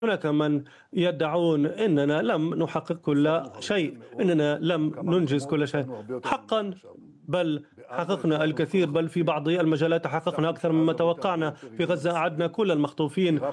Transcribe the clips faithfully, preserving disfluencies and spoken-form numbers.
هناك من يدعون أننا لم نحقق كل شيء، أننا لم ننجز كل شيء. حقا بل حققنا الكثير، بل في بعض المجالات حققنا أكثر مما توقعنا. في غزة أعدنا كل المخطوفين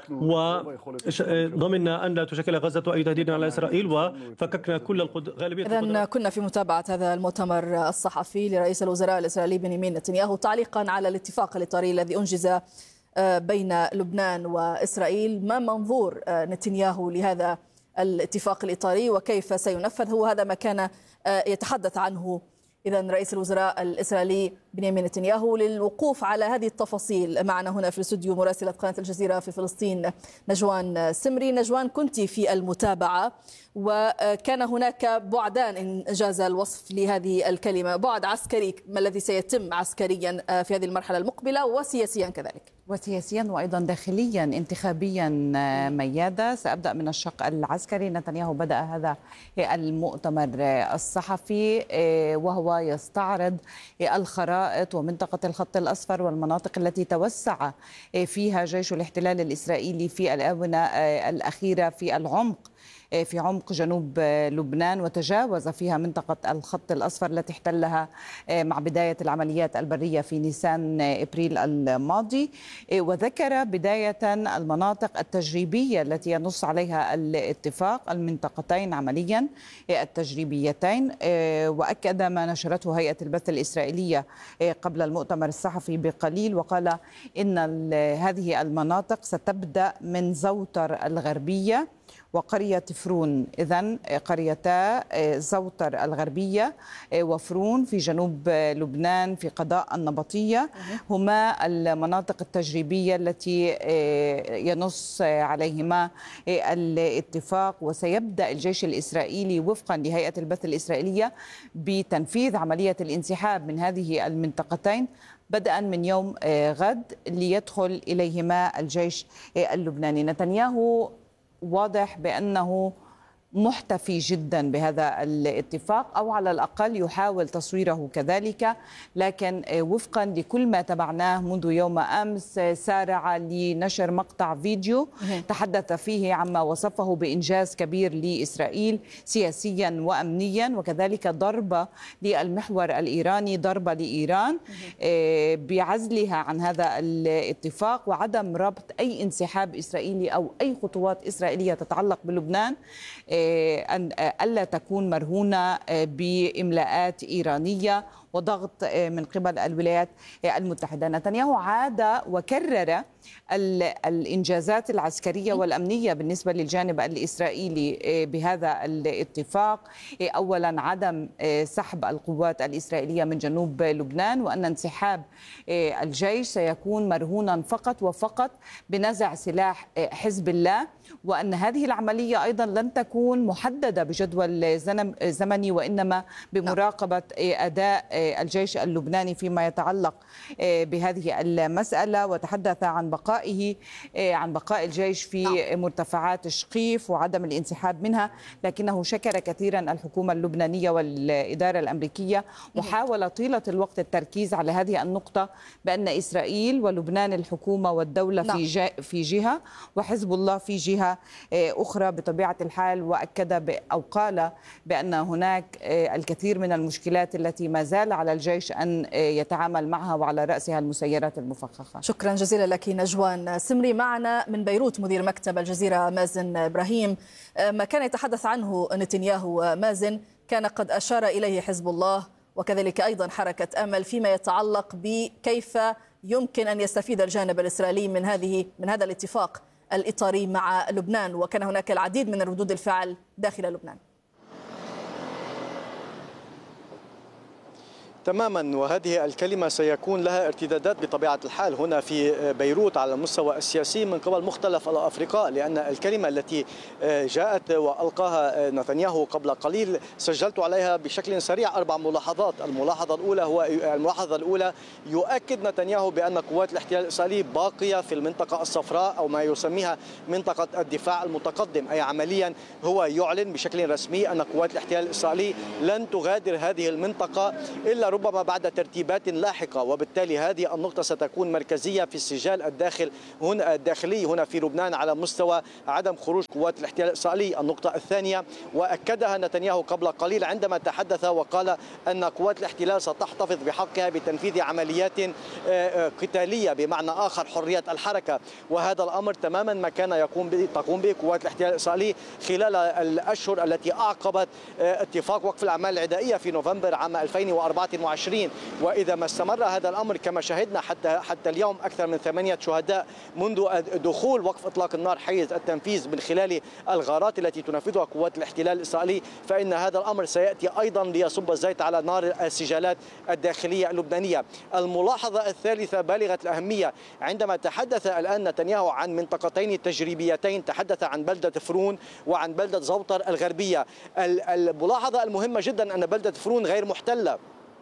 وضمننا أن لا تشكل غزة أي تهديد على إسرائيل، وفككنا كل القد... غالبية القدرات. إذن كنا في متابعة هذا المؤتمر الصحفي لرئيس الوزراء الإسرائيلي بنيامين نتنياهو تعليقا على الاتفاق الإطاري الذي أنجز بين لبنان وإسرائيل. ما منظور نتنياهو لهذا الاتفاق الإطاري وكيف سينفذ؟ هو هذا ما كان يتحدث عنه إذن رئيس الوزراء الإسرائيلي بنيامين نتنياهو. للوقوف على هذه التفاصيل معنا هنا في الاستوديو مراسلة قناة الجزيرة في فلسطين نجوان سمري. نجوان، كنت في المتابعة وكان هناك بعدان إن جاز الوصف لهذه الكلمة، بعد عسكري ما الذي سيتم عسكريا في هذه المرحلة المقبلة، وسياسيا كذلك. وسياسيا وأيضا داخليا انتخابيا ميادة. سأبدأ من الشق العسكري. نتنياهو بدأ هذا المؤتمر الصحفي وهو يستعرض الخرائط ومنطقة الخط الأصفر والمناطق التي توسع فيها جيش الاحتلال الإسرائيلي في الآونة الأخيرة في العمق في عمق جنوب لبنان، وتجاوز فيها منطقة الخط الأصفر التي احتلها مع بداية العمليات البرية في نيسان إبريل الماضي. وذكر بداية المناطق التجريبية التي ينص عليها الاتفاق، المنطقتين عمليا التجريبيتين. وأكد ما نشرته هيئة البث الإسرائيلية قبل المؤتمر الصحفي بقليل، وقال إن هذه المناطق ستبدأ من زوتر الغربية وقرية فرون. إذن قريتا زوتر الغربية وفرون في جنوب لبنان في قضاء النبطية هما المناطق التجريبية التي ينص عليهما الاتفاق. وسيبدأ الجيش الإسرائيلي وفقا لهيئة البث الإسرائيلية بتنفيذ عملية الانسحاب من هذه المنطقتين بدءا من يوم غد ليدخل إليهما الجيش اللبناني. نتنياهو واضح بأنه محتفي جدا بهذا الاتفاق، أو على الأقل يحاول تصويره كذلك، لكن وفقا لكل ما تابعناه منذ يوم أمس سارع لنشر مقطع فيديو تحدث فيه عما وصفه بإنجاز كبير لإسرائيل سياسيا وأمنيا، وكذلك ضربة للمحور الإيراني، ضربة لإيران بعزلها عن هذا الاتفاق وعدم ربط أي انسحاب إسرائيلي أو أي خطوات إسرائيلية تتعلق بلبنان أن ألا تكون مرهونة بإملاءات إيرانية وضغط من قبل الولايات المتحدة. نتنياهو عاد وكرر الإنجازات العسكرية والأمنية بالنسبة للجانب الإسرائيلي بهذا الاتفاق. أولا عدم سحب القوات الإسرائيلية من جنوب لبنان، وأن انسحاب الجيش سيكون مرهونا فقط وفقط بنزع سلاح حزب الله، وأن هذه العملية أيضا لن تكون محددة بجدول زمني وإنما بمراقبة أداء الجيش اللبناني فيما يتعلق بهذه المسألة. وتحدث عن بقائه عن بقاء الجيش في مرتفعات شقيف وعدم الانسحاب منها، لكنه شكر كثيرا الحكومة اللبنانية والإدارة الأمريكية، وحاول طيلة الوقت التركيز على هذه النقطة بأن إسرائيل ولبنان الحكومة والدولة في في جهة وحزب الله في جهة أخرى بطبيعة الحال. وأكد أو قال بأن هناك الكثير من المشكلات التي ما زال على الجيش أن يتعامل معها وعلى رأسها المسيرات المفخخة. شكرا جزيلا لك نجوان سمري. معنا من بيروت مدير مكتب الجزيرة مازن إبراهيم. ما كان يتحدث عنه نتنياهو مازن كان قد أشار إليه حزب الله وكذلك أيضا حركة أمل فيما يتعلق بكيف يمكن أن يستفيد الجانب الإسرائيلي من هذه من هذا الاتفاق الإطاري مع لبنان، وكان هناك العديد من ردود الفعل داخل لبنان. تماما، وهذه الكلمة سيكون لها ارتدادات بطبيعة الحال هنا في بيروت على المستوى السياسي من قبل مختلف الأفرقاء، لأن الكلمة التي جاءت وألقاها نتنياهو قبل قليل سجلت عليها بشكل سريع أربع ملاحظات. الملاحظة الأولى هو الملاحظة الأولى يؤكد نتنياهو بأن قوات الاحتلال الإسرائيلي باقية في المنطقة الصفراء أو ما يسميها منطقة الدفاع المتقدم، أي عمليا هو يعلن بشكل رسمي أن قوات الاحتلال الإسرائيلي لن تغادر هذه المنطقة إلا وربما بعد ترتيبات لاحقة، وبالتالي هذه النقطة ستكون مركزية في السجال الداخل هنا الداخلي هنا في لبنان على مستوى عدم خروج قوات الاحتلال الإسرائيلي. النقطة الثانية وأكدها نتنياهو قبل قليل عندما تحدث وقال أن قوات الاحتلال ستحتفظ بحقها بتنفيذ عمليات قتالية، بمعنى آخر حرية الحركة، وهذا الأمر تماما ما كان يقوم به تقوم به قوات الاحتلال الإسرائيلي خلال الأشهر التي أعقبت اتفاق وقف الأعمال العدائية في نوفمبر عام ألفين وأربعة وعشرين. وإذا ما استمر هذا الأمر كما شهدنا حتى حتى اليوم أكثر من ثمانية شهداء منذ دخول وقف إطلاق النار حيز التنفيذ من خلال الغارات التي تنفذها قوات الاحتلال الإسرائيلي، فإن هذا الأمر سيأتي أيضا ليصب الزيت على نار السجالات الداخلية اللبنانية. الملاحظة الثالثة بالغة الأهمية عندما تحدث الآن نتنياهو عن منطقتين تجريبيتين، تحدث عن بلدة فرون وعن بلدة زوطر الغربية. الملاحظة المهمة جدا أن بلدة فرون غير محتلة.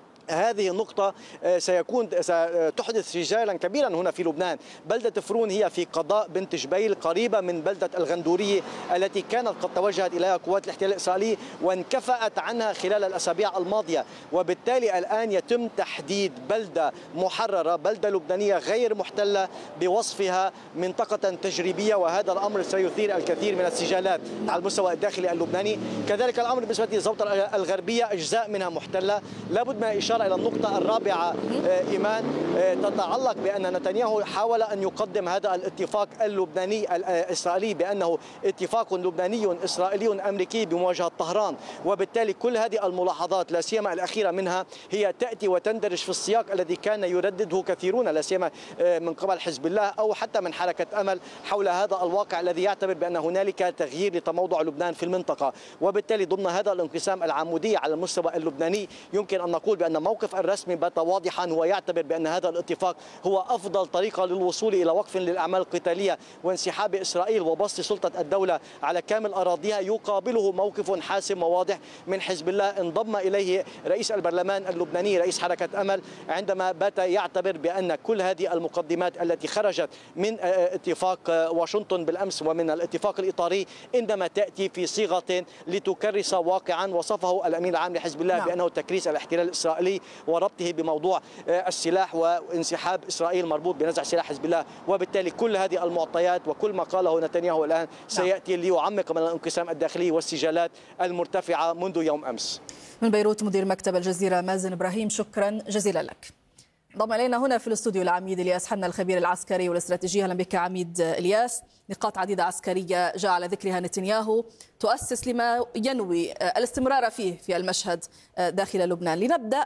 هذه النقطة سيكون ستحدث سجالا كبيرا هنا في لبنان. بلدة فرون هي في قضاء بنت جبيل قريبة من بلدة الغندورية التي كانت قد توجهت إليها قوات الاحتلال الإسرائيلي وانكفأت عنها خلال الأسابيع الماضية، وبالتالي الآن يتم تحديد بلدة محررة، بلدة لبنانية غير محتلة بوصفها منطقة تجريبية، وهذا الأمر سيثير الكثير من السجالات على المستوى الداخلي اللبناني. كذلك الأمر بالنسبة لزوطر الغربية أجزاء منها محتلة. لابد من إشارة إلى النقطة الرابعة إيمان تتعلق بأن نتنياهو حاول أن يقدم هذا الاتفاق اللبناني الإسرائيلي بأنه اتفاق لبناني إسرائيلي أمريكي بمواجهة طهران، وبالتالي كل هذه الملاحظات لا سيما الأخيرة منها هي تأتي وتندرج في السياق الذي كان يردده كثيرون لا سيما من قبل حزب الله أو حتى من حركة أمل حول هذا الواقع الذي يعتبر بأن هنالك تغيير لتموضع لبنان في المنطقة. وبالتالي ضمن هذا الانقسام العمودي على المستوى اللبناني يمكن أن نقول بأن الموقف الرسمي بات واضحا، ويعتبر بأن هذا الاتفاق هو أفضل طريقة للوصول إلى وقف للأعمال القتالية وانسحاب إسرائيل وبسط سلطة الدولة على كامل أراضيها. يقابله موقف حاسم وواضح من حزب الله انضم إليه رئيس البرلمان اللبناني رئيس حركة أمل عندما بات يعتبر بأن كل هذه المقدمات التي خرجت من اتفاق واشنطن بالأمس ومن الاتفاق الإطاري إنما تأتي في صيغة لتكرس واقعا وصفه الأمين العام لحزب الله نعم. بأنه تكريس الاحتلال الإسرائيلي وربطه بموضوع السلاح وانسحاب إسرائيل مربوط بنزع سلاح حزب الله. وبالتالي كل هذه المعطيات وكل ما قاله نتنياهو الآن سيأتي ليعمق من الانقسام الداخلي والسجالات المرتفعة منذ يوم أمس. من بيروت مدير مكتب الجزيرة مازن إبراهيم، شكرا جزيلا لك. انضم الينا هنا في الاستوديو العميد الياس حنا الخبير العسكري والاستراتيجي. اهلا بك عميد الياس. نقاط عديدة عسكرية جاء على ذكرها نتنياهو تؤسس لما ينوي الاستمرار فيه في المشهد داخل لبنان. لنبدأ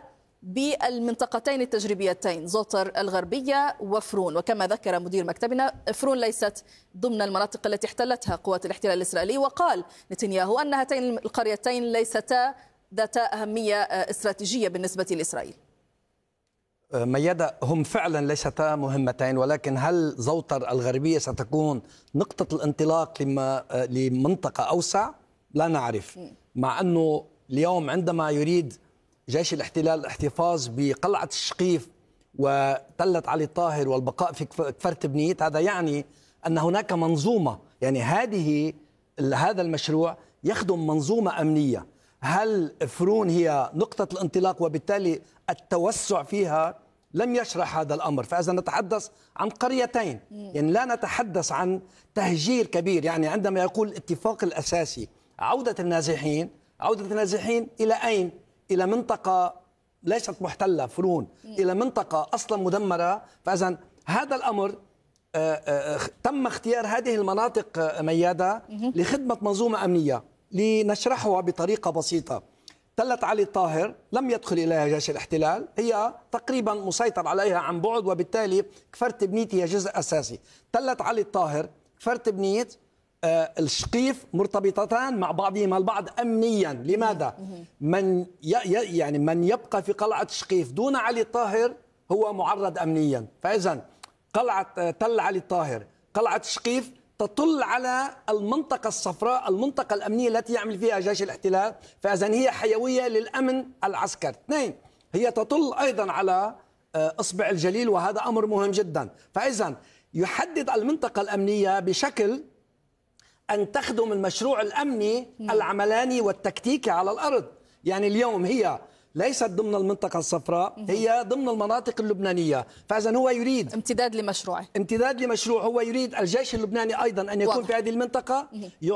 بالمنطقتين التجريبيتين زوطر الغربية وفرون، وكما ذكر مدير مكتبنا فرون ليست ضمن المناطق التي احتلتها قوات الاحتلال الإسرائيلي، وقال نتنياهو أن هاتين القريتين ليستا ذاتا أهمية استراتيجية بالنسبة لإسرائيل. ميادة، هم فعلا ليستا مهمتين، ولكن هل زوطر الغربية ستكون نقطة الانطلاق لما لمنطقة أوسع؟ لا نعرف. مع أنه اليوم عندما يريد جيش الاحتلال الاحتفاظ بقلعة الشقيف وتلة علي الطاهر والبقاء في كفر تبنيت، هذا يعني أن هناك منظومة، يعني هذه هذا المشروع يخدم منظومة أمنية. هل فرون هي نقطة الانطلاق وبالتالي التوسع فيها؟ لم يشرح هذا الأمر. فإذا نتحدث عن قريتين، يعني لا نتحدث عن تهجير كبير. يعني عندما يقول الاتفاق الأساسي عودة النازحين، عودة النازحين إلى أين؟ إلى منطقة ليست محتلة فرون، إلى منطقة أصلا مدمرة. فإذا هذا الأمر تم اختيار هذه المناطق ميادة لخدمة منظومة أمنية. لنشرحها بطريقة بسيطة، تلة علي الطاهر لم يدخل إليها جيش الاحتلال، هي تقريبا مسيطر عليها عن بعد، وبالتالي كفر تبنيت هي جزء أساسي. تلة علي الطاهر، كفر تبنيت، آه الشقيف مرتبطتان مع بعضهما البعض أمنيا. لماذا؟ من يعني من يبقى في قلعة الشقيف دون علي الطاهر هو معرض أمنيا. فإذا قلعة تل علي الطاهر، قلعة الشقيف تطل على المنطقة الصفراء، المنطقة الأمنية التي يعمل فيها جيش الاحتلال، فإذا هي حيوية للأمن العسكري. اثنين، هي تطل أيضا على إصبع الجليل، وهذا أمر مهم جدا. فإذا يحدد المنطقة الأمنية بشكل أن تخدم المشروع الأمني العملاني والتكتيكي على الأرض. يعني اليوم هي ليست ضمن المنطقة الصفراء، هي ضمن المناطق اللبنانية. فإذا هو يريد امتداد لمشروعه، امتداد لمشروع، هو يريد الجيش اللبناني أيضا أن يكون واضح في هذه المنطقة.